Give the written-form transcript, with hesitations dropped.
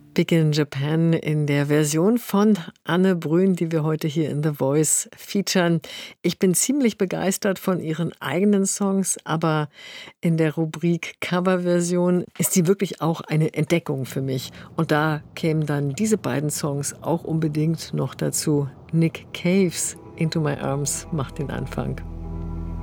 Big in Japan in der Version von Anne Brün, die wir heute hier in The Voice featuren. Ich bin ziemlich begeistert von ihren eigenen Songs, aber in der Rubrik Coverversion ist sie wirklich auch eine Entdeckung für mich. Und da kämen dann diese beiden Songs auch unbedingt noch dazu. Nick Caves Into My Arms macht den Anfang.